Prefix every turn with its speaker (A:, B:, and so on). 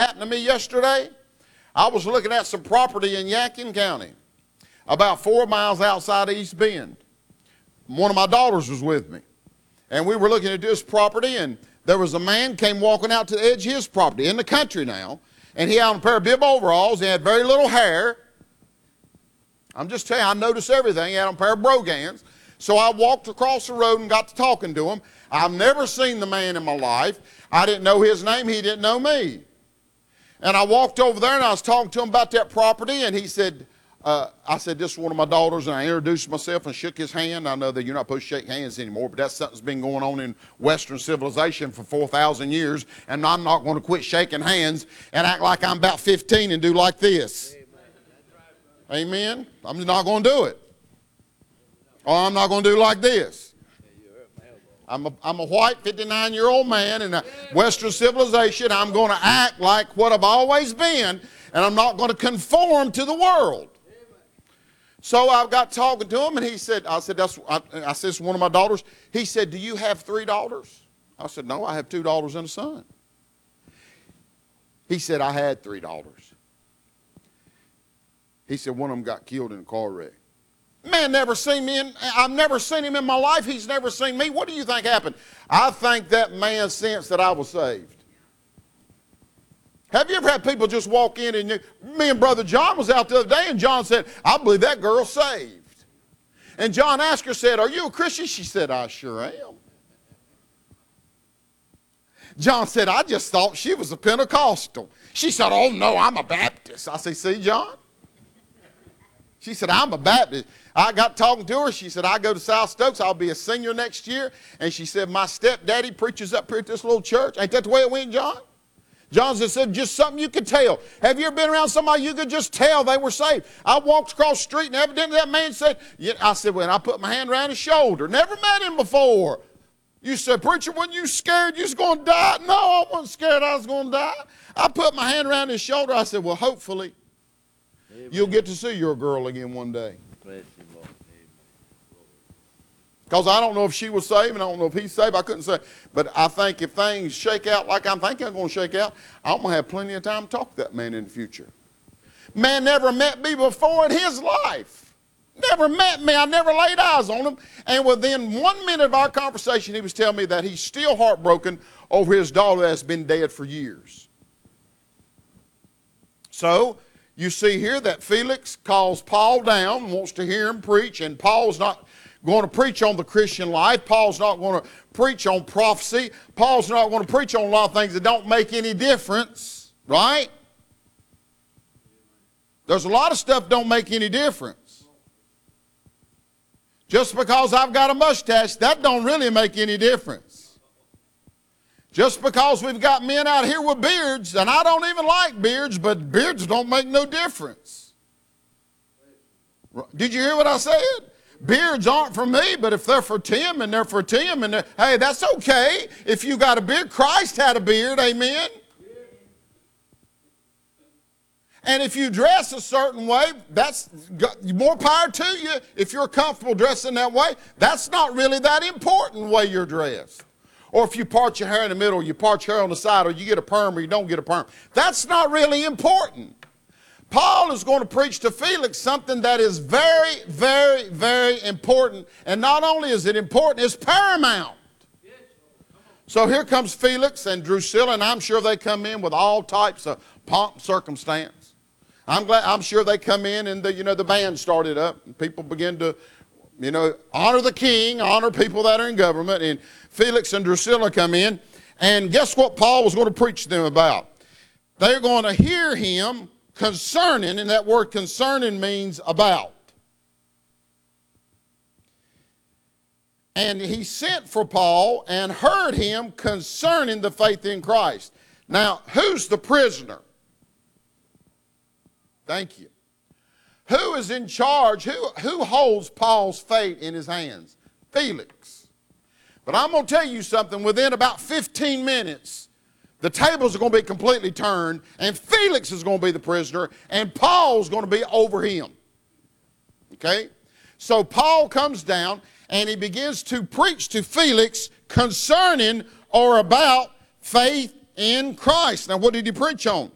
A: happened to me yesterday? I was looking at some property in Yadkin County, about 4 miles outside of East Bend. One of my daughters was with me. And we were looking at this property, and there was a man came walking out to the edge of his property, in the country now, and he had on a pair of bib overalls. He had very little hair. I'm just telling you, I noticed everything. He had on a pair of brogans. So I walked across the road and got to talking to him. I've never seen the man in my life. I didn't know his name. He didn't know me. And I walked over there, and I was talking to him about that property, and he said, I said, this is one of my daughters, and I introduced myself and shook his hand. I know that you're not supposed to shake hands anymore, but that's something that's been going on in Western civilization for 4,000 years, and I'm not going to quit shaking hands and act like I'm about 15 and do like this. Amen? I'm not going to do it. Or I'm not going to do like this. I'm a white 59-year-old man in a Western civilization. I'm going to act like what I've always been, and I'm not going to conform to the world. So I got talking to him, and he said, I said, this is one of my daughters. He said, do you have 3 daughters? I said, no, I have 2 daughters and a son. He said, I had 3 daughters. He said, one of them got killed in a car wreck. Man never seen me, I've never seen him in my life. He's never seen me. What do you think happened? I think that man sensed that I was saved. Have you ever had people just walk in and me and Brother John was out the other day, and John said, I believe that girl's saved. And John asked her, said, are you a Christian? She said, I sure am. John said, I just thought she was a Pentecostal. She said, oh no, I'm a Baptist. I said, see, John? She said, I'm a Baptist. I got talking to her. She said, I go to South Stokes. I'll be a senior next year. And she said, my stepdaddy preaches up here at this little church. Ain't that the way it went, John? John said, just something you could tell. Have you ever been around somebody you could just tell they were saved? I walked across the street, and evidently that man said, yeah. I said, well, and I put my hand around his shoulder. Never met him before. You said, preacher, weren't you scared you was going to die? No, I wasn't scared I was going to die. I put my hand around his shoulder. I said, well, hopefully you'll get to see your girl again one day. Because I don't know if she was saved, and I don't know if he's saved. I couldn't say. But I think if things shake out like I'm thinking I'm going to shake out, I'm going to have plenty of time to talk to that man in the future. Man never met me before in his life. Never met me. I never laid eyes on him. And within 1 minute of our conversation, he was telling me that he's still heartbroken over his daughter that's been dead for years. So you see here that Felix calls Paul down, wants to hear him preach, and Paul's not going to preach on the Christian life. Paul's not going to preach on prophecy. Paul's not going to preach on a lot of things that don't make any difference, right? There's a lot of stuff don't make any difference. Just because I've got a mustache, that don't really make any difference. Just because we've got men out here with beards, and I don't even like beards, but beards don't make no difference. Did you hear what I said? Beards aren't for me, but if they're for Tim and they're for Tim, and hey, that's okay. If you got a beard, Christ had a beard, amen? And if you dress a certain way, that's more power to you. If you're comfortable dressing that way, that's not really that important the way you're dressed. Or if you part your hair in the middle, or you part your hair on the side, or you get a perm or you don't get a perm. That's not really important. Paul is going to preach to Felix something that is very, very, very important. And not only is it important, it's paramount. So here comes Felix and Drusilla, and I'm sure they come in with all types of pomp and circumstance. I'm sure they come in and the band started up, and people begin to, honor the king, honor people that are in government, and Felix and Drusilla come in, and guess what Paul was going to preach to them about? They're going to hear him concerning, and that word concerning means about. And he sent for Paul and heard him concerning the faith in Christ. Now, who's the prisoner? Thank you. Who is in charge? Who holds Paul's fate in his hands? Felix. But I'm going to tell you something. Within about 15 minutes, the tables are going to be completely turned, and Felix is going to be the prisoner, and Paul's going to be over him. Okay? So Paul comes down, and he begins to preach to Felix concerning or about faith in Christ. Now, what did he preach on?